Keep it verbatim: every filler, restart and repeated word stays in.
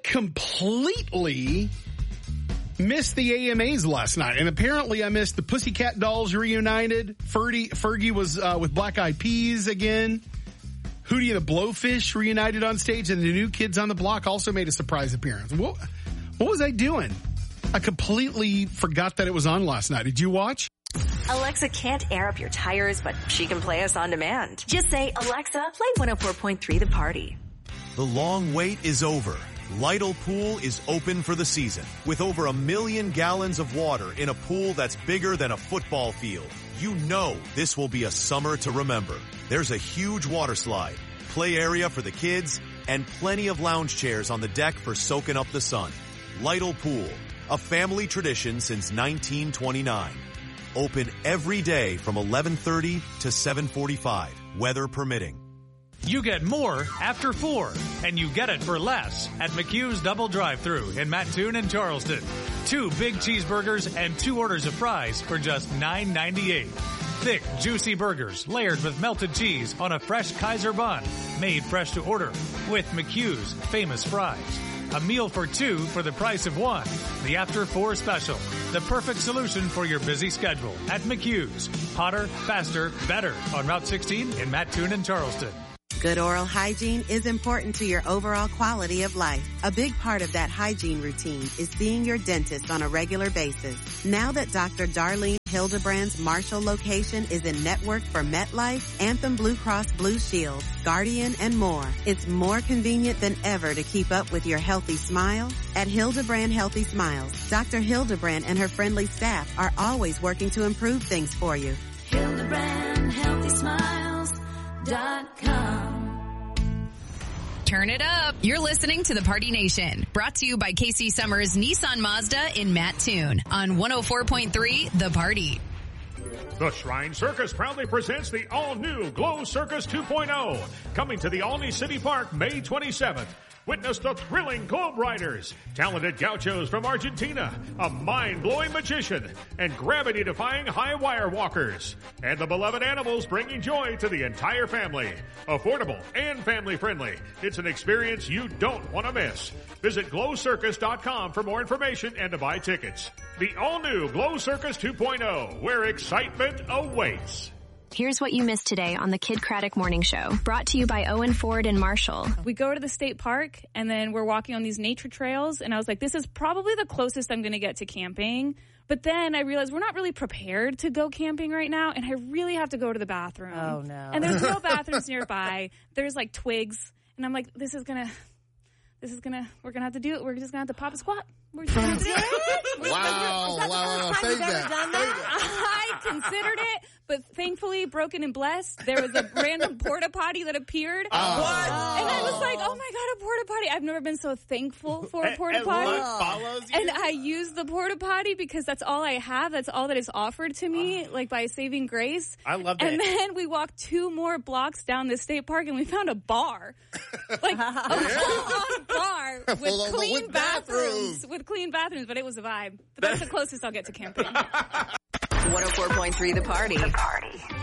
completely missed the A M As last night, and apparently I missed the Pussycat Dolls reunited. Fergie, Fergie was uh, with Black Eyed Peas again. Hootie and the Blowfish reunited on stage, and the New Kids on the Block also made a surprise appearance. What, what was I doing? I completely forgot that it was on last night. Did you watch? Alexa can't air up your tires, but she can play us on demand. Just say, Alexa, play one oh four point three The Party. The long wait is over. Lytle Pool is open for the season with over a million gallons of water in a pool that's bigger than a football field. You know this will be a summer to remember. There's a huge water slide, play area for the kids, and plenty of lounge chairs on the deck for soaking up the sun. Lytle Pool, a family tradition since nineteen twenty-nine. Open every day from eleven thirty to seven forty-five, weather permitting. You get more after four, and you get it for less at McHugh's Double Drive-Thru in Mattoon and Charleston. Two big cheeseburgers and two orders of fries for just nine ninety-eight. Thick, juicy burgers layered with melted cheese on a fresh Kaiser bun, made fresh to order with McHugh's famous fries. A meal for two for the price of one. The After Four Special. The perfect solution for your busy schedule at McHugh's. Hotter, faster, better on Route sixteen in Mattoon and Charleston. Good oral hygiene is important to your overall quality of life. A big part of that hygiene routine is seeing your dentist on a regular basis. Now that Doctor Darlene Hildebrand's Marshall location is in network for MetLife, Anthem Blue Cross Blue Shield, Guardian, and more, it's more convenient than ever to keep up with your healthy smile. At Hildebrand Healthy Smiles, Doctor Hildebrand and her friendly staff are always working to improve things for you. Hildebrand Healthy Smiles dot com. Turn it up. You're listening to The Party Nation, brought to you by Casey Summers Nissan Mazda in Mattoon on one oh four point three The Party. The Shrine Circus proudly presents the all-new Glow Circus two point oh, coming to the Alney City Park May twenty-seventh. Witness the thrilling Globe Riders, talented gauchos from Argentina, a mind-blowing magician, and gravity-defying high-wire walkers. And the beloved animals bringing joy to the entire family. Affordable and family-friendly. It's an experience you don't want to miss. Visit glow circus dot com for more information and to buy tickets. The all-new Glow Circus two point oh, where excitement awaits. Here's what you missed today on the Kid Craddock Morning Show, brought to you by Owen Ford and Marshall. We go to the state park, and then we're walking on these nature trails, and I was like, this is probably the closest I'm going to get to camping. But then I realized we're not really prepared to go camping right now, and I really have to go to the bathroom. Oh, no. And there's no bathrooms nearby. There's, like, twigs, and I'm like, this is going to... This is gonna, we're gonna have to do it. We're just gonna have to pop a squat. We're just gonna do it. Wow, wow, wow, say that. I considered it, but thankfully, Broken and Blessed, there was a random porta potty that appeared. Oh. And I was like, oh my God, a porta potty. I've never been so thankful for a porta potty. And what follows you? And I used the porta potty because that's all I have. That's all that is offered to me, oh. like by saving grace. I love that. And then we walked two more blocks down the state park and we found a bar. Like a full-on bar with Full clean with bathrooms. bathrooms. With clean bathrooms, but it was a vibe. But that's the closest I'll get to camping. one oh four point three The Party. The Party.